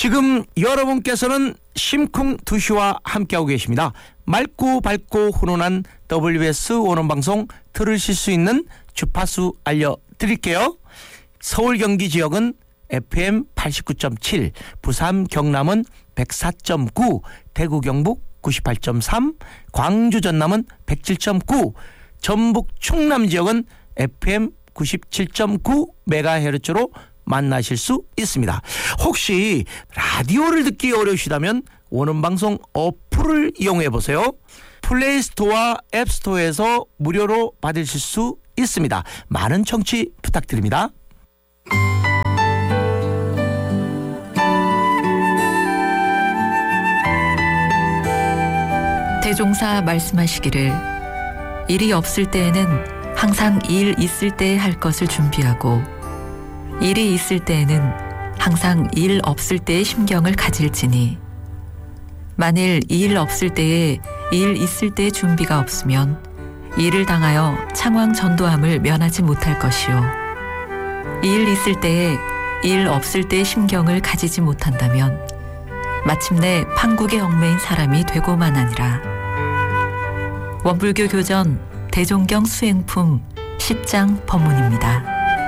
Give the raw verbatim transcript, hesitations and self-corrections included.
지금 여러분께서는 심쿵 두 시와 함께하고 계십니다. 맑고 밝고 훈훈한 더블유비에스 원어방송 들으실 수 있는 주파수 알려드릴게요. 서울 경기 지역은 에프엠 팔십구 점 칠, 부산 경남은 백사 점 구, 대구 경북 구십팔 점 삼, 광주 전남은 백칠 점 구, 전북 충남 지역은 에프엠 구십칠 점 구 메가헤르츠로 만나실 수 있습니다. 혹시 라디오를 듣기 어려우시다면 원음방송 어플을 이용해 보세요. 플레이스토어와 앱스토어에서 무료로 받으실 수 있습니다. 많은 청취 부탁드립니다. 대종사 말씀하시기를 일이 없을 때에는 항상 일 있을 때에 할 것을 준비하고 일이 있을 때에는 항상 일 없을 때의 심경을 가질지니 만일 일 없을 때에 일 있을 때의 준비가 없으면 일을 당하여 창왕 전도함을 면하지 못할 것이요 일 있을 때에 일 없을 때의 심경을 가지지 못한다면 마침내 판국에 얽매인 사람이 되고만 하니라. 원불교 교전 대종경 수행품 십 장 법문입니다.